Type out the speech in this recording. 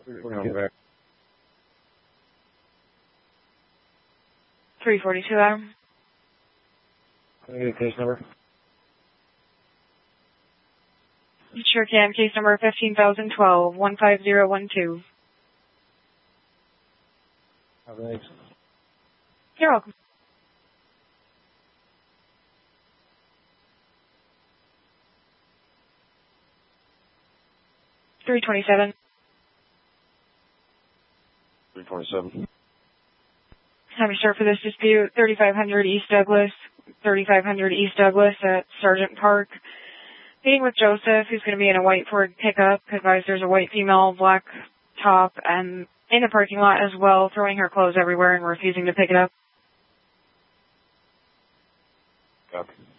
We're going back. 342 Adam. Can I get a case number? You sure can. Case number 15,012, 15012. Thanks. You're welcome. $327. 327. Have you start for this dispute, 3500 East Douglas, 3500 East Douglas at Sergeant Park. Meeting with Joseph, who's going to be in a white Ford pickup. Advised there's a white female, black top, and in the parking lot as well, throwing her clothes everywhere and refusing to pick it up. Copy.